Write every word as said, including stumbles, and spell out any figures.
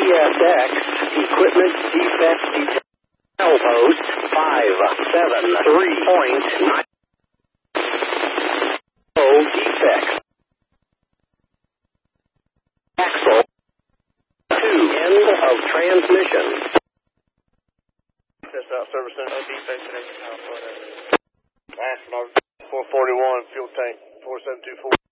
S X, equipment defect detail. Post five seven three point nine. Oh, defect. Axle. Two. End of transmission. Test out service center. No defect in engine house. Astronaut four forty-one, fuel tank four seven two four.